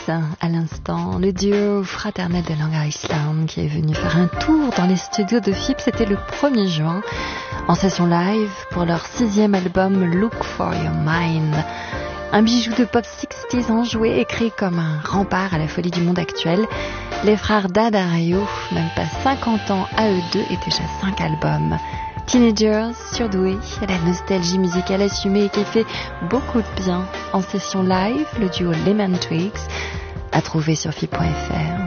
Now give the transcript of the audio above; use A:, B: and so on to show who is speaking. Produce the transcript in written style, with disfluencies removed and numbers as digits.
A: à l'instant, le duo fraternel de Long Island qui est venu faire un tour dans les studios de FIP, c'était le 1er juin, en session live pour leur 6e album Look for Your Mind. Un bijou de pop 60s enjoué, écrit comme un rempart à la folie du monde actuel. Les frères D'Addario, même pas 50 ans à eux deux, et déjà 5 albums. Teenagers, surdoués, la nostalgie musicale assumée et qui fait beaucoup de bien. En session live, le duo Lemon Twigs, à trouver sur FIP.fr.